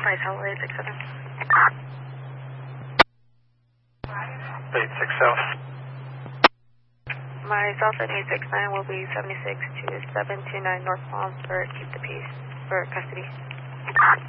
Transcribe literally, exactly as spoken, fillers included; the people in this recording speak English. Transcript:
Price Howell, eight six seven. eight six South. My South at eight six nine will be seventy-six to seven two nine North Palm for keep the peace, for custody.